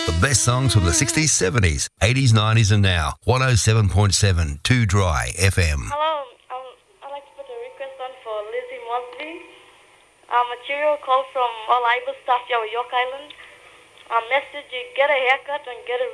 The best songs from the 60s, 70s, 80s, 90s and now. 107.7 2 Dry FM. Hello, I'd like to put a request on for Lizzie Mosby. Material call from all Iber staff here at York Island. Message, get a haircut and get a